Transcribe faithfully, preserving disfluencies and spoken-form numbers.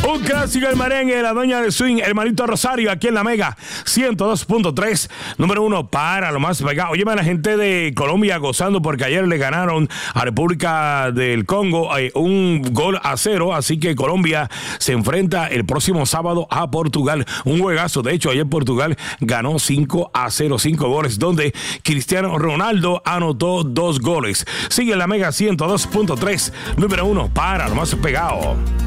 Un clásico del merengue, la doña del swing, hermanito Rosario, aquí en la Mega ciento dos punto tres, número uno para lo más pegado. Oye, la gente de Colombia gozando porque ayer le ganaron a República del Congo eh, un gol a cero, así que Colombia se enfrenta el próximo sábado a Portugal. Un juegazo, de hecho, ayer Portugal ganó cinco a cero, cinco goles, donde Cristiano Ronaldo anotó dos goles. Sigue en la Mega ciento dos punto tres, número uno para lo más pegado.